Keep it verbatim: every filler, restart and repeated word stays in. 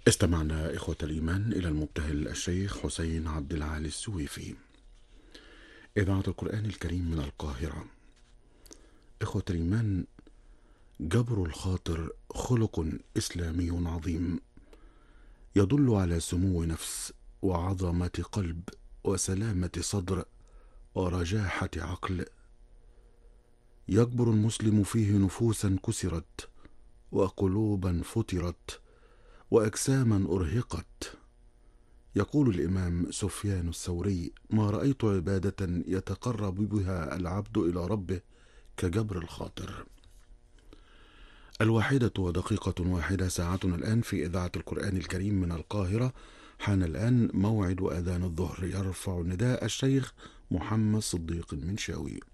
استمعنا إخوة الإيمان إلى المبتهل الشيخ حسين عبد العالي السويفي. إذاعة القرآن الكريم من القاهرة. إخوة الإيمان، جبر الخاطر خلق إسلامي عظيم يدل على سمو نفس وعظمة قلب وسلامة صدر ورجاحة عقل. يجبر المسلم فيه نفوسا كسرت وقلوبا فطرت وأجساما أرهقت. يقول الإمام سفيان الثوري: ما رأيت عبادة يتقرب بها العبد إلى ربه كجبر الخاطر. الواحدة ودقيقة واحدة، ساعتنا الآن في إذاعة القرآن الكريم من القاهرة. حان الآن موعد أذان الظهر. يرفع نداء الشيخ محمد صديق المنشاوي.